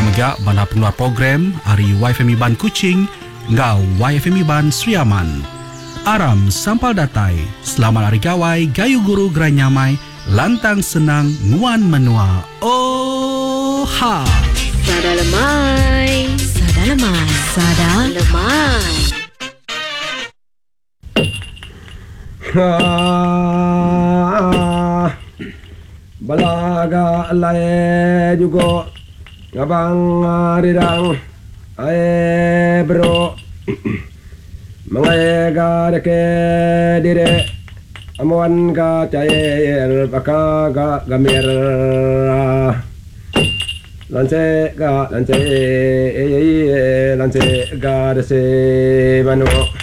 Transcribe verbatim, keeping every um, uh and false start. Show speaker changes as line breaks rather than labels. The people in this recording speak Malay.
megak bana pengeluar program hari Y F M Iban Kuching ngau Y F M Iban Sriaman. Aram sampal datai, selamat hari gawai, gayu guru geranyamai, lantang senang, nguan menua. Oh ha!
Sada lemai, sada lemai, sada lemai.
Ah, balaga alay juga ngabang rirang ay bro mga ga deke dire amuan ka cayer baka ga gamir lance ga lance lance ga dese manu